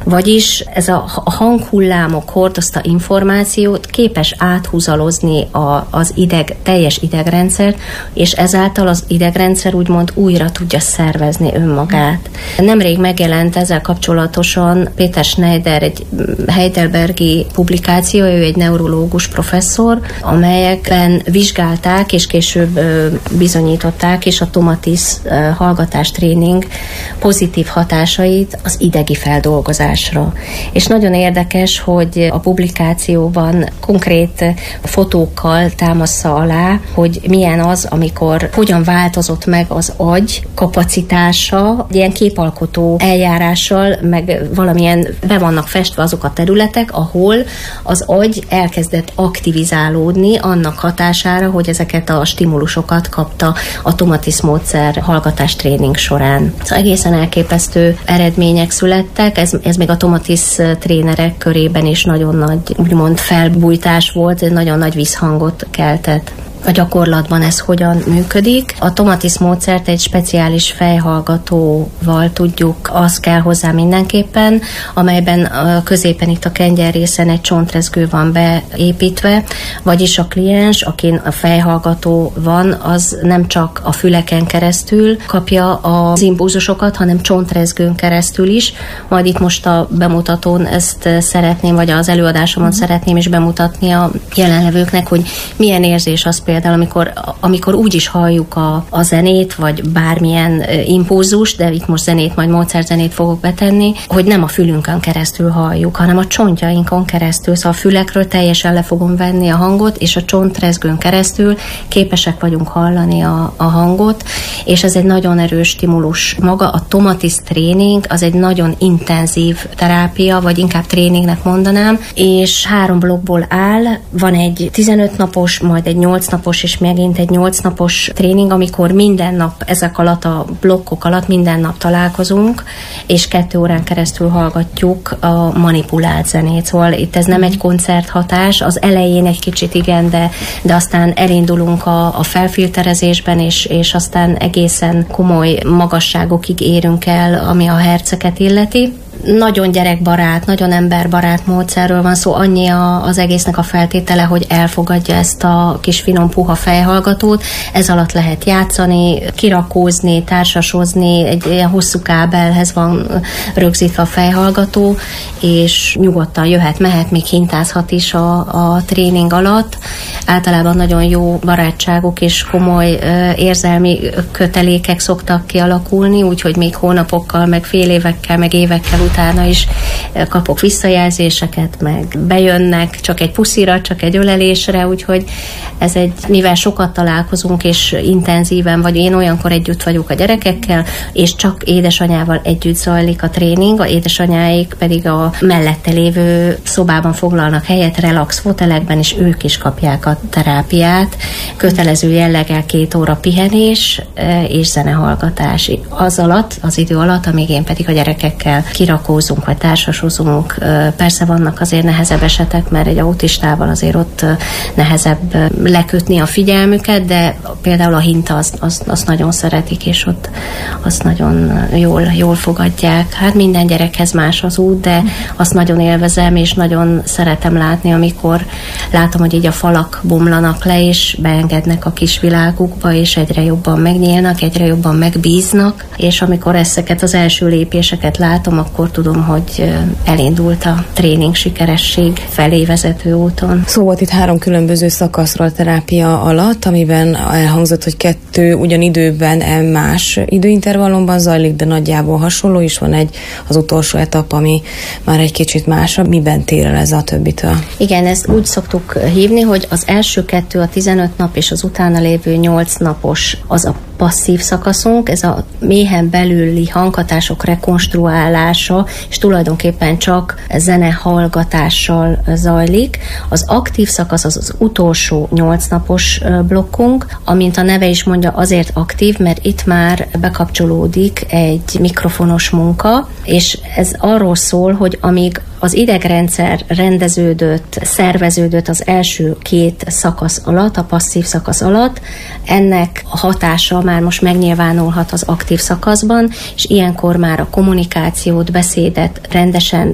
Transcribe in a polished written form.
Vagyis ez a hanghullámok hordozta információt képes áthúzalozni az teljes idegrendszert, és ezáltal az idegrendszer úgymond újra tudja szervezni önmagát. Nemrég megjelent ezzel kapcsolatosan Peter Schneider egy heidelbergi publikáció, ő egy neurológus professzor, amelyekben vizsgálták és később bizonyították is a Tomatis hallgatástréning pozitív hatásait az idegi feldolgozásra. És nagyon érdekes, hogy a publikációban konkrét fotókkal támaszza alá, hogy milyen az, amikor hogyan változott meg az agy kapacitása, ilyen képalkotó eljárással, meg valamilyen be vannak festve azok a területek, ahol az agy elkezdett aktivizálódni annak hatására, hogy ezeket a stimulusokat kapta a Tomatis módszer hallgatástréning során. Szóval egészen elképesztő eredmények születtek, ez még a Tomatis trénerek körében is nagyon nagy, úgymond felbújtás volt, nagyon nagy visszhangot keltett. A gyakorlatban ez hogyan működik. A Tomatis módszert egy speciális fejhallgatóval tudjuk, az kell hozzá mindenképpen, amelyben a középen itt a kengyelrészen egy csontrezgő van beépítve, vagyis a kliens, akin a fejhallgató van, az nem csak a füleken keresztül kapja az impulzusokat, hanem csontrezgőn keresztül is. Majd itt most a bemutatón ezt szeretném, vagy az előadásomon szeretném is bemutatni a jelenlevőknek, hogy milyen érzés az például, amikor úgy is halljuk a zenét, vagy bármilyen impulzus, de itt most zenét, majd Mozart zenét fogok betenni, hogy nem a fülünkön keresztül halljuk, hanem a csontjainkon keresztül. Szóval a fülekről teljesen le fogom venni a hangot, és a csontrezgőn keresztül képesek vagyunk hallani a hangot, és ez egy nagyon erős stimulus. Maga a Tomatis tréning az egy nagyon intenzív terápia, vagy inkább tréningnek mondanám, és 3 blokkból áll. Van egy 15 napos, majd egy 8 napos, és megint egy 8 napos tréning, amikor minden nap ezek alatt a blokkok alatt minden nap találkozunk, és 2 órán keresztül hallgatjuk a manipulált zenét. Szóval itt ez nem egy koncerthatás, az elején egy kicsit igen, de aztán elindulunk a felfilterezésben, és aztán egészen komoly magasságokig érünk el, ami a herceket illeti. Nagyon gyerekbarát, nagyon emberbarát módszerről van szó, annyi az egésznek a feltétele, hogy elfogadja ezt a kis finom puha fejhallgatót. Ez alatt lehet játszani, kirakózni, társasozni, egy ilyen hosszú kábelhez van rögzítve a fejhallgató, és nyugodtan jöhet-mehet, még hintázhat is a tréning alatt. Általában nagyon jó barátságok és komoly érzelmi kötelékek szoktak kialakulni, úgyhogy még hónapokkal, meg fél évekkel, meg évekkel utána is kapok visszajelzéseket, meg bejönnek csak egy puszira, csak egy ölelésre, úgyhogy ez mivel sokat találkozunk, és intenzíven, vagy én olyankor együtt vagyok a gyerekekkel, és csak édesanyával együtt zajlik a tréning, a édesanyáik pedig a mellette lévő szobában foglalnak helyet, relax fotelekben, és ők is kapják a terápiát. Kötelező jelleggel 2 óra pihenés és zenehallgatás az idő alatt, amíg én pedig a gyerekekkel kirakózunk, vagy társasozunk. Persze vannak azért nehezebb esetek, mert egy autistával azért ott nehezebb lekötni a figyelmüket, de például a hinta azt nagyon szeretik, és ott azt nagyon jól fogadják. Hát minden gyerekhez más az út, de azt nagyon élvezem, és nagyon szeretem látni, amikor látom, hogy így a falak bomlanak le, és beengednek a kis világukba, és egyre jobban megnyílnak, egyre jobban megbíznak, és amikor ezeket az első lépéseket látom, akkor tudom, hogy elindult a tréning sikeresség felé vezető úton. Szó volt itt 3 különböző szakaszról a terápia alatt, amiben elhangzott, hogy 2 ugyanidőben más időintervallumban zajlik, de nagyjából hasonló is van az utolsó etap, ami már egy kicsit másabb. Miben tér el ez a többitől? Igen, ezt úgy szoktuk hívni, hogy az első 2 a 15 nap, és az utána lévő 8 napos az a passzív szakaszunk, ez a méhen belüli hanghatások rekonstruálása, és tulajdonképpen csak zenehallgatással zajlik. Az aktív szakasz az utolsó 8 napos blokkunk, amint a neve is mondja, azért aktív, mert itt már bekapcsolódik egy mikrofonos munka, és ez arról szól, hogy amíg az idegrendszer rendeződött, szerveződött az első 2 szakasz alatt, a passzív szakasz alatt, ennek a hatása már most megnyilvánulhat az aktív szakaszban, és ilyenkor már a kommunikációt, beszédet rendesen